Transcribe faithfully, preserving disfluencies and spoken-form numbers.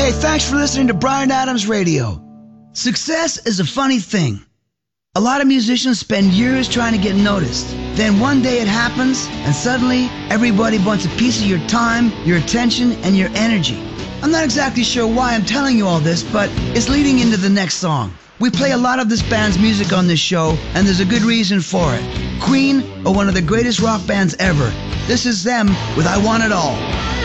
Hey, thanks for listening to Bryan Adams Radio. Success is a funny thing. A lot of musicians spend years trying to get noticed. Then one day it happens, and suddenly everybody wants a piece of your time, your attention, and your energy. I'm not exactly sure why I'm telling you all this, but it's leading into the next song. We play a lot of this band's music on this show, and there's a good reason for it. Queen are one of the greatest rock bands ever. This is them with I Want It All.